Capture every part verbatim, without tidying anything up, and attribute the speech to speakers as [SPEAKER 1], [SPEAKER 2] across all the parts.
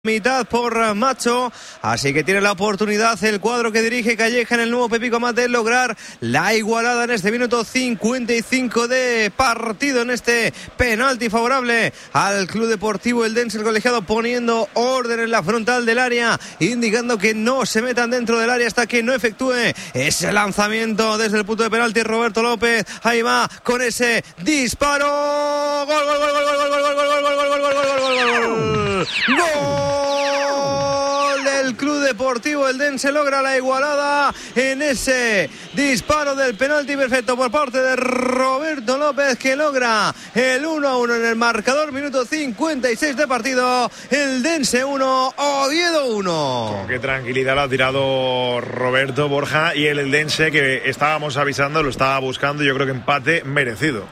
[SPEAKER 1] Mitad por Macho, así que tiene la oportunidad el cuadro que dirige Calleja en el nuevo Pepico Amat de lograr la igualada en este minuto cincuenta y cinco de partido, en este penalti favorable al Club Deportivo Eldense, el colegiado poniendo orden en la frontal del área, indicando que no se metan dentro del área hasta que no efectúe ese lanzamiento desde el punto de penalti. Roberto López, ahí va con ese disparo, gol, gol, gol, gol, gol, gol, gol, gol, gol, gol, gol, gol, gol, gol, gol, gol. Gol del Club Deportivo Eldense, logra la igualada en ese disparo del penalti perfecto por parte de Roberto López, que logra el uno a uno en el marcador. Minuto cincuenta y seis de partido, Eldense uno, Oviedo uno.
[SPEAKER 2] Con qué tranquilidad lo ha tirado Roberto, Borja, y el Eldense, que estábamos avisando, lo estaba buscando. Yo creo que empate merecido.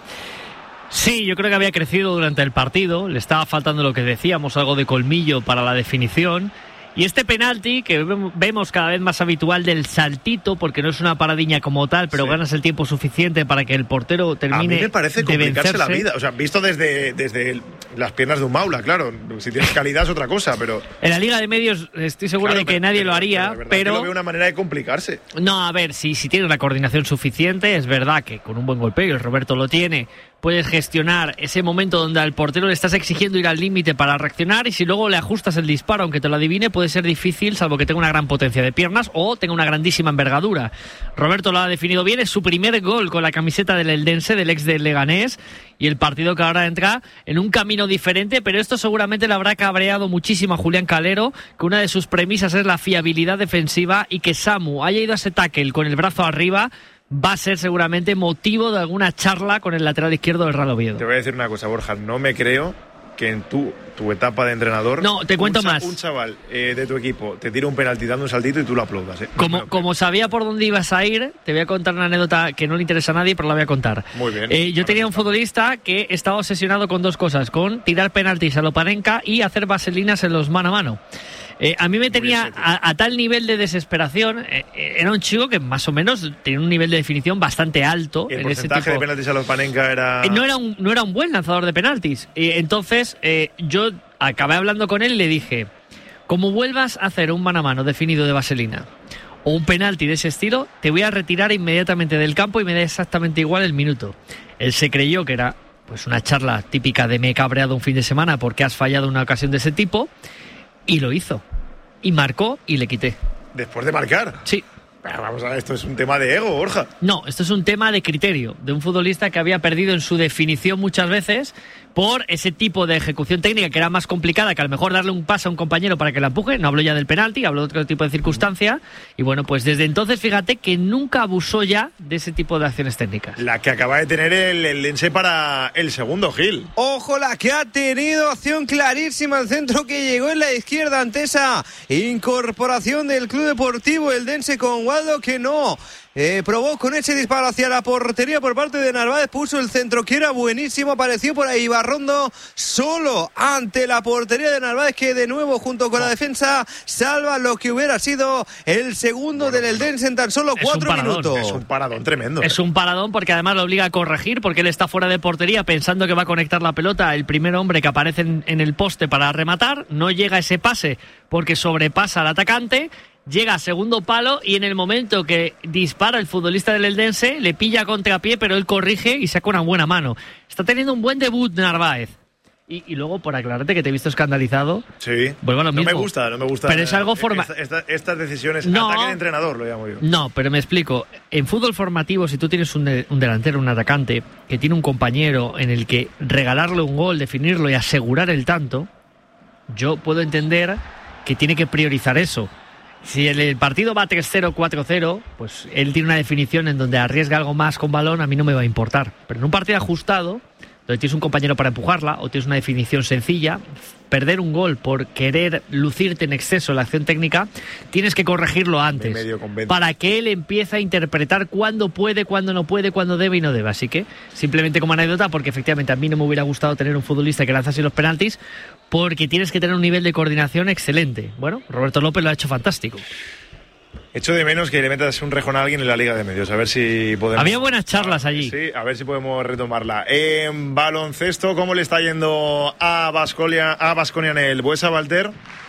[SPEAKER 3] Sí, yo creo que había crecido durante el partido, le estaba faltando lo que decíamos, algo de colmillo para la definición. Y este penalti, que vemos cada vez más habitual, del saltito, porque no es una paradiña como tal, pero sí ganas el tiempo suficiente para que el portero termine.
[SPEAKER 2] A mí me parece
[SPEAKER 3] de
[SPEAKER 2] complicarse
[SPEAKER 3] vencerse.
[SPEAKER 2] la vida, o sea, visto desde, desde el, las piernas de un maula, claro. Si tienes calidad es otra cosa, pero...
[SPEAKER 3] En la Liga de Medios estoy seguro
[SPEAKER 2] claro,
[SPEAKER 3] de que
[SPEAKER 2] pero,
[SPEAKER 3] nadie
[SPEAKER 2] pero,
[SPEAKER 3] lo haría,
[SPEAKER 2] pero...
[SPEAKER 3] pero...
[SPEAKER 2] Yo veo una manera de complicarse.
[SPEAKER 3] No, a ver, si, si tienes la coordinación suficiente, es verdad que con un buen golpeo, y el Roberto lo tiene, puedes gestionar ese momento donde al portero le estás exigiendo ir al límite para reaccionar, y si luego le ajustas el disparo, aunque te lo adivine, puede ser difícil, salvo que tenga una gran potencia de piernas o tenga una grandísima envergadura. Roberto lo ha definido bien, es su primer gol con la camiseta del Eldense, del ex del Leganés, y el partido que ahora entra en un camino diferente, pero esto seguramente le habrá cabreado muchísimo a Julián Calero, que una de sus premisas es la fiabilidad defensiva, y que Samu haya ido a ese tackle con el brazo arriba va a ser seguramente motivo de alguna charla con el lateral izquierdo del Real Oviedo.
[SPEAKER 2] Te voy a decir una cosa, Borja, no me creo que en tu, tu etapa de entrenador...
[SPEAKER 3] No, te cuento
[SPEAKER 2] un,
[SPEAKER 3] más.
[SPEAKER 2] Un chaval eh, de tu equipo te tira un penalti dando un saltito y tú lo aplaudas. ¿eh?
[SPEAKER 3] Como,
[SPEAKER 2] no
[SPEAKER 3] como sabía por dónde ibas a ir, te voy a contar una anécdota que no le interesa a nadie, pero la voy a contar.
[SPEAKER 2] Muy bien.
[SPEAKER 3] Eh, yo tenía un futbolista que estaba obsesionado con dos cosas, con tirar penaltis a lo Panenka y hacer vaselinas en los mano a mano. Eh, a mí me tenía a, a tal nivel de desesperación. Eh, era un chico que más o menos tenía un nivel de definición bastante alto.
[SPEAKER 2] ¿Y el
[SPEAKER 3] en
[SPEAKER 2] porcentaje
[SPEAKER 3] ese tipo
[SPEAKER 2] de penaltis a los Panenka era...?
[SPEAKER 3] Eh, no era un, no era un buen lanzador de penaltis. Eh, entonces eh, yo acabé hablando con él y le dije, como vuelvas a hacer un mano a mano definido de vaselina o un penalti de ese estilo, te voy a retirar inmediatamente del campo y me da exactamente igual el minuto. Él se creyó que era pues una charla típica de me he cabreado un fin de semana porque has fallado una ocasión de ese tipo, y lo hizo. Y marcó y le quité.
[SPEAKER 2] ¿Después de marcar?
[SPEAKER 3] Sí.
[SPEAKER 2] Pero vamos a ver, esto es un tema de ego, Borja.
[SPEAKER 3] No, esto es un tema de criterio, de un futbolista que había perdido en su definición muchas veces por ese tipo de ejecución técnica que era más complicada que a lo mejor darle un pase a un compañero para que la empuje. No hablo ya del penalti, hablo de otro tipo de circunstancia. Y bueno, pues desde entonces fíjate que nunca abusó ya de ese tipo de acciones técnicas.
[SPEAKER 2] La que acaba de tener el Eldense para el segundo, Gil.
[SPEAKER 1] Ojo, la que ha tenido acción clarísima, el centro que llegó en la izquierda ante esa incorporación del Club Deportivo Eldense con Waldo, que no eh, probó con ese disparo hacia la portería por parte de Narváez. Puso el centro que era buenísimo, apareció por ahí Barrondo solo ante la portería de Narváez, que de nuevo junto con la defensa salva lo que hubiera sido el segundo bueno, del Eldense en tan solo cuatro minutos.
[SPEAKER 2] Es un paradón tremendo.
[SPEAKER 3] Es
[SPEAKER 2] eh.
[SPEAKER 3] un paradón porque además lo obliga a corregir, porque él está fuera de portería pensando que va a conectar la pelota el primer hombre que aparece en, en el poste para rematar. No llega ese pase porque sobrepasa al atacante. Llega a segundo palo y en el momento que dispara el futbolista del Eldense le pilla a contrapié, pero él corrige y saca una buena mano. Está teniendo un buen debut Narváez. Y, y luego, por aclararte que te he visto escandalizado.
[SPEAKER 2] Sí.
[SPEAKER 3] Vuelvo a lo
[SPEAKER 2] no
[SPEAKER 3] mismo.
[SPEAKER 2] me gusta, no me gusta.
[SPEAKER 3] Pero es algo forma...
[SPEAKER 2] Esta, esta, estas decisiones,
[SPEAKER 3] no,
[SPEAKER 2] ataque de entrenador, lo llamo yo.
[SPEAKER 3] No, pero me explico. En fútbol formativo, si tú tienes un, de, un delantero, un atacante, que tiene un compañero en el que regalarle un gol, definirlo y asegurar el tanto, yo puedo entender que tiene que priorizar eso. Si el, el partido va tres cero, cuatro cero, pues él tiene una definición en donde arriesga algo más con balón, a mí no me va a importar. Pero en un partido ajustado, donde tienes un compañero para empujarla o tienes una definición sencilla, perder un gol por querer lucirte en exceso en la acción técnica, tienes que corregirlo antes para que él empiece a interpretar cuándo puede, cuándo no puede, cuándo debe y no debe. Así que simplemente como anécdota, porque efectivamente a mí no me hubiera gustado tener un futbolista que lanzase los penaltis, porque tienes que tener un nivel de coordinación excelente. Bueno, Roberto López lo ha hecho fantástico.
[SPEAKER 2] Echo de menos que le metas un rejón a alguien en la Liga de Medios, a ver si podemos...
[SPEAKER 3] Había buenas charlas allí.
[SPEAKER 2] Sí, a ver si podemos retomarla. En baloncesto, ¿cómo le está yendo a Baskonia, a Baskonia en el Buesa, Walter?